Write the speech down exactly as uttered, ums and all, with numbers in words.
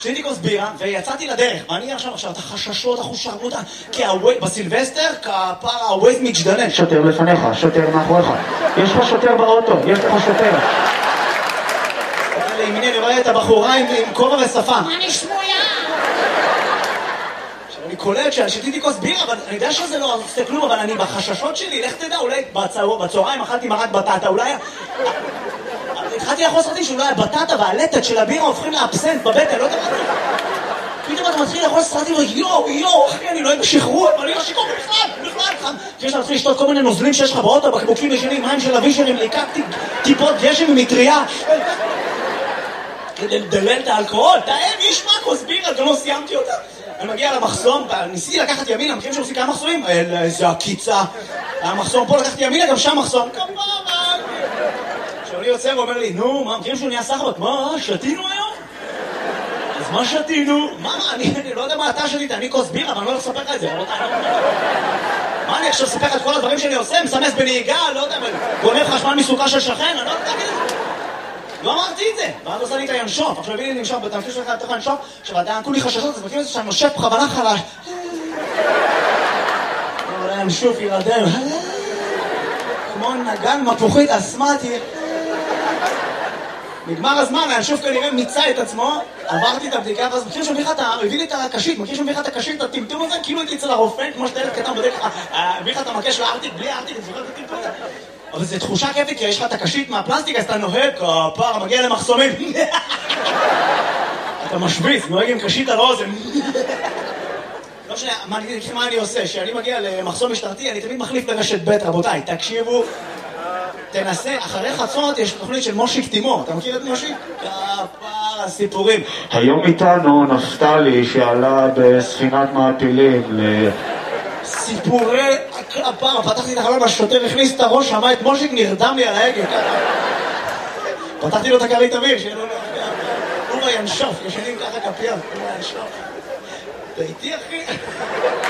שתיתי כוס בירה ויצאתי לדרך, ואני עכשיו עכשיו את החששות, החושרמות, כי בסילבסטר כפר הווייז מתגדנן. שוטר לפניך, שוטר מאחוריך. יש לך שוטר באוטו, יש לך שוטר. לימיני אני רואה את הבחורה עם כובע ושפה. מה נשמויה? אני קולט ששתיתי כוס בירה, אבל אני יודע שזה לא עושה כלום, אבל אני בחששות שלי, לך תדע, אולי בצהריים אכלתי מרק בטטה, אולי... התחלתי לאכול סרטים שאולי הבטטה והלטת של הבירה הופכים לאבסנט בבטן, לא יודע מה זה. פתאום אתה מתחיל לאכול סרטים ויואו, יואו, אחי, אני לא אוהב בשחרור, אני לא שיקור בכלל, בכלל. כשיש להתחיל לשתות כל מיני נוזלים שיש לך באוטו, בקבוקים ישנים, מים של אבישרים, ליקקתי טיפות גשם ומטריה. כדי לדלל את האלכוהול, תאם, איש מה, כוס בירה, גם לא סיימתי אותה. אני מגיע למחסום, ניסיתי לקחת ימינה, מכירים שעושים כמה מחסומים? איזה עקיצה. המחסום פה לקחתי ימינה, גם שם מחסום. כמובן. כשאני יוצא ואומר לי, נו, מה, מכירים שהוא נהיה סחבק? מה, שתינו היום? אז מה שתינו? מה, אני לא יודע מה אתה שתית, אני כוס בירה, אבל אני לא הולך לספר לך את זה. מה, אני עכשיו אספר לך את כל הדברים שאני עושה, מסמס בנהיגה, לא יודע, גונב חשמל מסוכה של שכן, אני לא יודע להגיד את זה. לא אמרתי את זה, ואז עושה לי את הינשוף, עכשיו הביאי לי לנשוף, בתמשיך שלך לתוך הינשוף, עכשיו עדיין כולי חששות, אז מכיר את זה שאני נושף בכוונה חלש. אבל הינשוף יירדם, כמו נגן מפוחית אסמטי. נגמר הזמן, הינשוף כנראה מיצה את עצמו, עברתי את הבדיקה, ואז מכיר שמביא לך את ה... הביא לי את הקשית, מכיר שמביא לך את הקשית, את הטמטום הזה, כאילו הייתי אצל הרופא, כמו שאתה ילד קטן בדרך, הביא לך את המקש לארטיק, בלי הארטיק, אני זוכר את הטמטום הזה. אבל זו תחושה כיפית, כי יש לך את הקשית מהפלסטיק, אז אתה נוהג, כפר, מגיע למחסומים. אתה משוויץ, נוהג עם קשית על האוזן. לא משנה, מה אני עושה? כשאני מגיע למחסום משטרתי, אני תמיד מחליף לרשת ב', רבותיי, תקשיבו, תנסה, אחרי חצות יש תוכנית של מושיק תימור, אתה מכיר את מושיק? כפר הסיפורים. היום איתנו נפתלי שעלה בספינת מעפילים ל... סיפורי הכפר, פתחתי את החלון, השוטר הכניס את הראש, שמע את מושיק, נרדם לי על ההגה. פתחתי לו את הכרית אוויר, שיהיה לו... הוא בינשוף, ישנים ככה כפיים, הוא בינשוף. אתה איתי אחי?